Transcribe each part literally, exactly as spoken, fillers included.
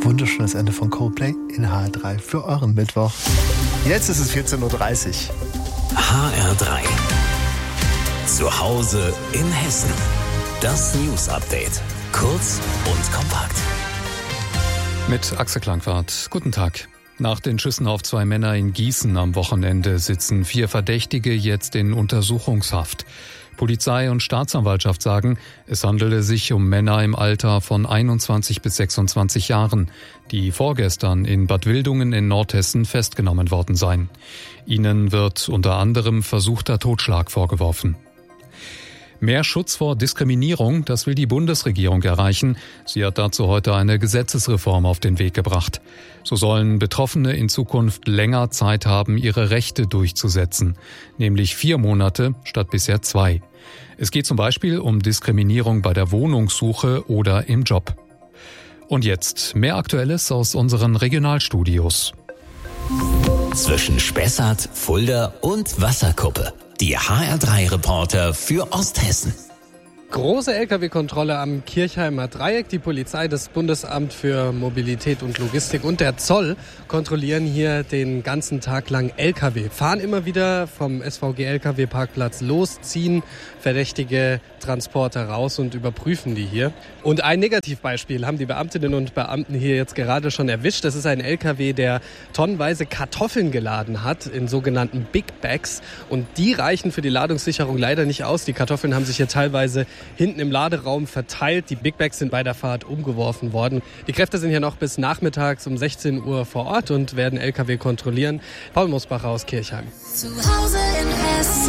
Wunderschönes Ende von Coldplay in H R drei für euren Mittwoch. Jetzt ist es vierzehn Uhr dreißig. H R drei. Zu Hause in Hessen. Das News Update. Kurz und kompakt. Mit Axel Klangfahrt. Guten Tag. Nach den Schüssen auf zwei Männer in Gießen am Wochenende sitzen vier Verdächtige jetzt in Untersuchungshaft. Polizei und Staatsanwaltschaft sagen, es handele sich um Männer im Alter von einundzwanzig bis sechsundzwanzig Jahren, die vorgestern in Bad Wildungen in Nordhessen festgenommen worden seien. Ihnen wird unter anderem versuchter Totschlag vorgeworfen. Mehr Schutz vor Diskriminierung, das will die Bundesregierung erreichen. Sie hat dazu heute eine Gesetzesreform auf den Weg gebracht. So sollen Betroffene in Zukunft länger Zeit haben, ihre Rechte durchzusetzen, nämlich vier Monate statt bisher zwei. Es geht zum Beispiel um Diskriminierung bei der Wohnungssuche oder im Job. Und jetzt mehr Aktuelles aus unseren Regionalstudios. Zwischen Spessart, Fulda und Wasserkuppe. Die H R drei Reporter für Osthessen. Große L K W-Kontrolle am Kirchheimer Dreieck. Die Polizei, das Bundesamt für Mobilität und Logistik und der Zoll kontrollieren hier den ganzen Tag lang L K W. Fahren immer wieder vom S V G L K W-Parkplatz los, ziehen verdächtige Transporter raus und überprüfen die hier. Und ein Negativbeispiel haben die Beamtinnen und Beamten hier jetzt gerade schon erwischt. Das ist ein L K W, der tonnenweise Kartoffeln geladen hat in sogenannten Big Bags. Und die reichen für die Ladungssicherung leider nicht aus. Die Kartoffeln haben sich hier teilweise hinten im Laderaum verteilt. Die Big Bags sind bei der Fahrt umgeworfen worden. Die Kräfte sind hier noch bis nachmittags um sechzehn Uhr vor Ort und werden L K W kontrollieren. Paul Musbacher aus Kirchheim. Zu Hause in Hessen.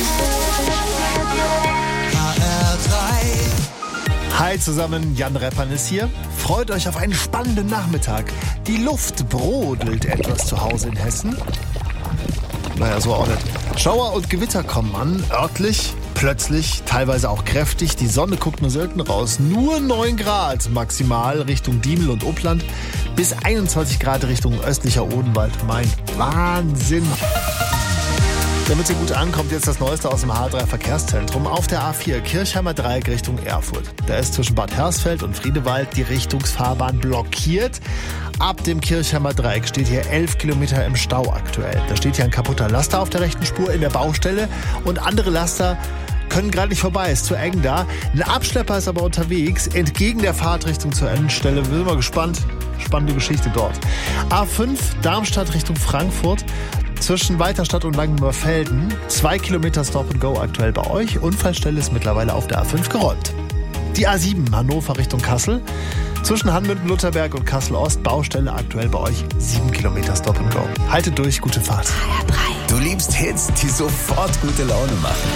H R drei. Hi zusammen, Jan Reppan ist hier. Freut euch auf einen spannenden Nachmittag. Die Luft brodelt etwas zu Hause in Hessen. Naja, so auch nicht. Schauer und Gewitter kommen an, örtlich, plötzlich, teilweise auch kräftig. Die Sonne guckt nur selten raus. Nur neun Grad maximal Richtung Diemel und Uppland, bis einundzwanzig Grad Richtung östlicher Odenwald. Mein Wahnsinn! Damit ihr gut ankommt, jetzt das Neueste aus dem H R drei Verkehrszentrum. Auf der A vier Kirchheimer Dreieck Richtung Erfurt. Da ist zwischen Bad Hersfeld und Friedewald die Richtungsfahrbahn blockiert. Ab dem Kirchheimer Dreieck steht hier elf Kilometer im Stau aktuell. Da steht hier ein kaputter Laster auf der rechten Spur in der Baustelle und andere Laster können gerade nicht vorbei, ist zu eng da. Ein Abschlepper ist aber unterwegs, entgegen der Fahrtrichtung zur Endstelle. Wir sind mal gespannt. Spannende Geschichte dort. A fünf Darmstadt Richtung Frankfurt. Zwischen Weiterstadt und Langenmörfelden. Zwei Kilometer Stop and Go aktuell bei euch. Unfallstelle ist mittlerweile auf der A fünf geräumt. Die A sieben Hannover Richtung Kassel. Zwischen Hanmünden, Lutherberg und Kassel-Ost. Baustelle aktuell bei euch. Sieben Kilometer Stop and Go. Haltet durch, gute Fahrt. H R drei. Du liebst Hits, die sofort gute Laune machen.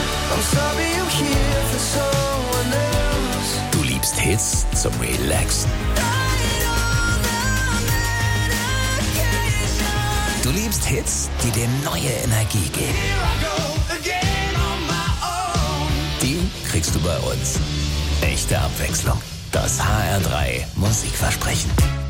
Du liebst Hits zum Relaxen. Du liebst Hits, die dir neue Energie geben. Die kriegst du bei uns. Echte Abwechslung. Das H R drei Musikversprechen.